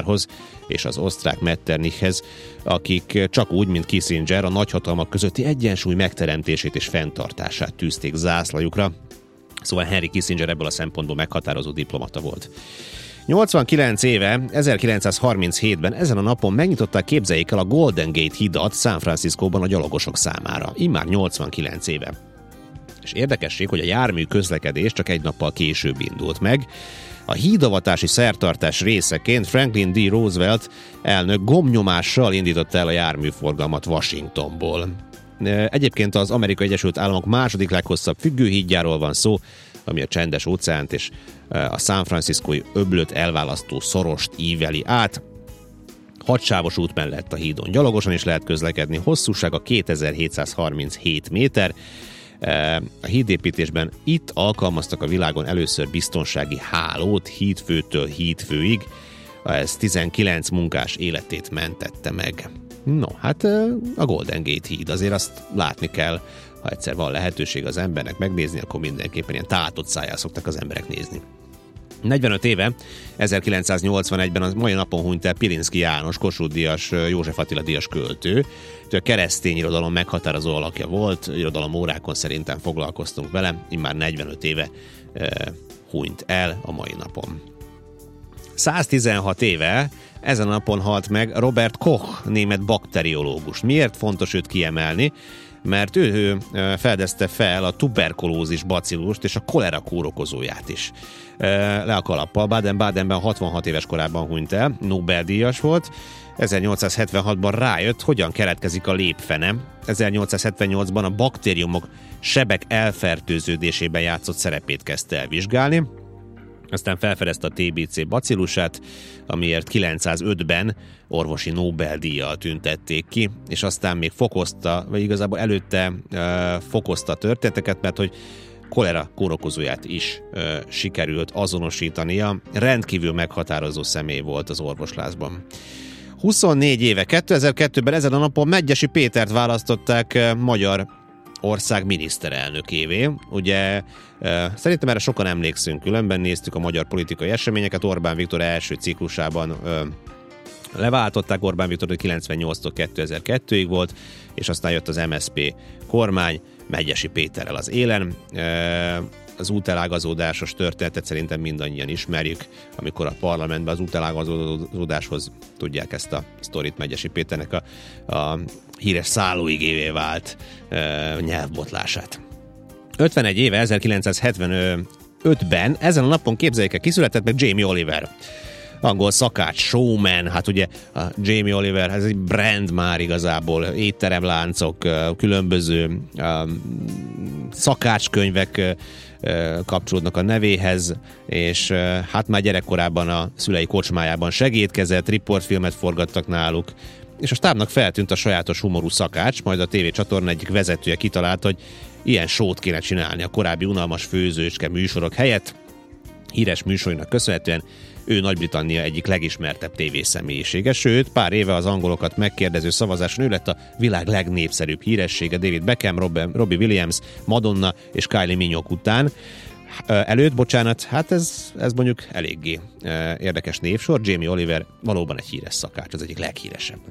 Hitlerhoz és az osztrák Metternichhez, akik csak úgy, mint Kissinger a nagyhatalmak közötti egyensúly megteremtését és fenntartását tűzték zászlajukra. Szóval Henry Kissinger ebből a szempontból meghatározó diplomata volt. 89 éve, 1937-ben ezen a napon megnyitották, képzeljék el, a Golden Gate hidat San Franciscóban a gyalogosok számára. Immár 89 éve. És érdekesség, hogy a jármű közlekedés csak egy nappal később indult meg. A hídavatási szertartás részeként Franklin D. Roosevelt elnök gombnyomással indította el a járműforgalmat Washingtonból. Egyébként az Amerikai Egyesült Államok második leghosszabb függőhídjáról van szó, ami a Csendes óceánt és a San Franciscói öblöt elválasztó szorost íveli át. 6 sávos út mellett a hídon gyalogosan is lehet közlekedni, hosszúsága 2737 méter. A hídépítésben itt alkalmaztak a világon először biztonsági hálót hídfőtől hídfőig. Ez 19 munkás életét mentette meg. No, hát a Golden Gate híd, azért azt látni kell, ha egyszer van lehetőség az embernek megnézni, akkor mindenképpen ilyen tátott szájjal szoktak az emberek nézni. 45 éve, 1981-ben az mai napon hunyt el Pilinszky János, Kossuth-díjas, József Attila díjas költő. A keresztény irodalom meghatározó alakja volt, irodalom órákon szerintem foglalkoztunk vele, immár 45 éve hunyt el a mai napon. 116 éve ezen a napon halt meg Robert Koch, német bakteriológus. Miért fontos őt kiemelni? Mert ő fedezte fel a tuberkulózis bacillust és a kolera kórokozóját is. Le a kalappal, Baden-Badenben 66 éves korában hunyt el, Nobel-díjas volt. 1876-ban rájött, hogyan keletkezik a lépfene. 1878-ban a baktériumok sebek elfertőződésében játszott szerepét kezdte el vizsgálni. Aztán felfedezte a TBC bacillusát, amiért 905-ben orvosi Nobel-díjjal tüntették ki, és aztán még fokozta, vagy igazából előtte fokozta a történeteket, mert hogy kolera kórokozóját is sikerült azonosítania. Rendkívül meghatározó személy volt az orvoslásban. 24 éve, 2002-ben ezen a napon Medgyessy Pétert választották magyar ország miniszterelnökévé. Ugye szerintem erre sokan emlékszünk, különben néztük a magyar politikai eseményeket. Orbán Viktor első ciklusában leváltották Orbán Viktor, 98-tól 2002-ig volt, és aztán jött az MSZP kormány Medgyessy Péterrel az élen. Az útelágazódásos történetet szerintem mindannyian ismerjük, amikor a parlamentben az útelágazódáshoz, tudják ezt a sztorit, Medgyessy Péternek a híres szállóigévé vált nyelvbotlását. 51 éve, 1975-ben ezen a napon, képzeljék el, kiszületett meg Jamie Oliver. Angol szakács, showman, hát ugye a Jamie Oliver, ez egy brand már igazából, étteremláncok, különböző szakácskönyvek kapcsolódnak a nevéhez, és hát már gyerekkorában a szülei kocsmájában segédkezett, riportfilmet forgattak náluk, és a stábnak feltűnt a sajátos humorú szakács, majd a tévécsatorna egyik vezetője kitalálta, hogy ilyen sót kéne csinálni a korábbi unalmas főzőcske műsorok helyett. Híres műsornak köszönhetően ő Nagy-Britannia egyik legismertebb tévészemélysége, sőt, pár éve az angolokat megkérdező szavazáson ő lett a világ legnépszerűbb híressége David Beckham, Robbie Williams, Madonna és Kylie Minogue után. Hát ez mondjuk eléggé érdekes névsor. Jamie Oliver valóban egy híres szakács, az egyik leghíresebb.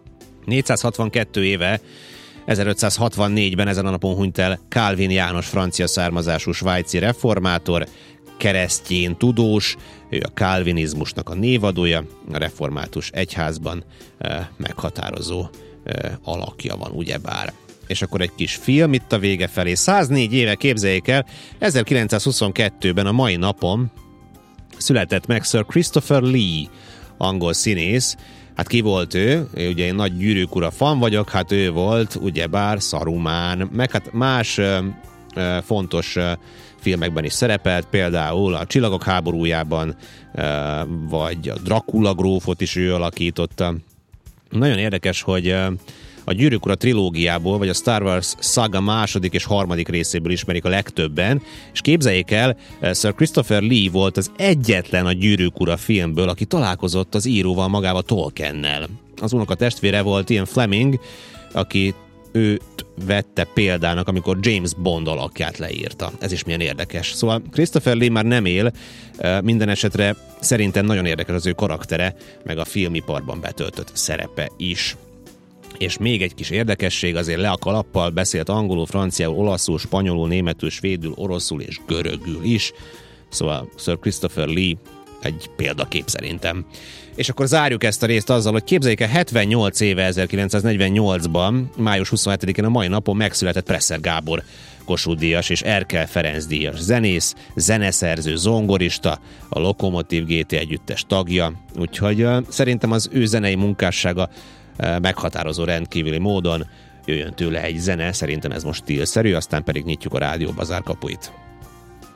462 éve, 1564-ben ezen a napon hunyt el Calvin János, francia származású svájci reformátor, keresztjén tudós, ő a kálvinizmusnak a névadója, a református egyházban meghatározó alakja van, ugyebár. És akkor egy kis film itt a vége felé. 104 éve, képzeljék el, 1922-ben a mai napon született meg Sir Christopher Lee, angol színész. Hát ki volt ő? Ugye én nagy Gyűrűk ura fan vagyok, hát ő volt ugyebár Saruman, meg hát más fontos filmekben is szerepelt, például a Csillagok háborújában, vagy a Dracula grófot is ő alakította. Nagyon érdekes, hogy a Gyűrűk ura trilógiából, vagy a Star Wars saga második és harmadik részéből ismerik a legtöbben, és képzeljék el, Sir Christopher Lee volt az egyetlen a Gyűrűk ura filmből, aki találkozott az íróval, magával, Tolkiennel. Az unoka testvére volt Ian Fleming, aki őt vette példának, amikor James Bond alakját leírta. Ez is milyen érdekes. Szóval Christopher Lee már nem él, minden esetre szerintem nagyon érdekes az ő karaktere, meg a filmiparban betöltött szerepe is. És még egy kis érdekesség, azért le a kalappal, beszélt angolul, franciául, olaszul, spanyolul, németül, svédül, oroszul és görögül is. Szóval Sir Christopher Lee egy példakép szerintem. És akkor zárjuk ezt a részt azzal, hogy képzeljék el, 78 éve 1948-ban, május 27-én a mai napon megszületett Presser Gábor Kossuth-díjas és Erkel Ferenc díjas zenész, zeneszerző, zongorista, a Lokomotív GT együttes tagja, úgyhogy szerintem az ő zenei munkássága meghatározó rendkívüli módon. Jöjjön tőle egy zene, szerintem ez most stílszerű, aztán pedig nyitjuk a rádió bazár kapuit.